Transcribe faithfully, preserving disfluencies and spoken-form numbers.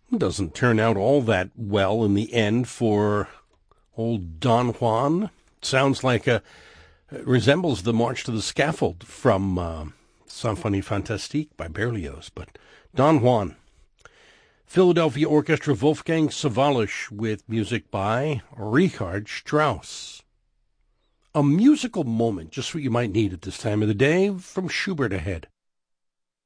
Doesn't turn out all that well in the end for old Don Juan. Sounds like a resembles the March to the Scaffold from uh, Symphonie Fantastique by Berlioz. But Don Juan. Philadelphia Orchestra Wolfgang Sawallisch with music by Richard Strauss. A musical moment, just what you might need at this time of the day, from Schubert ahead.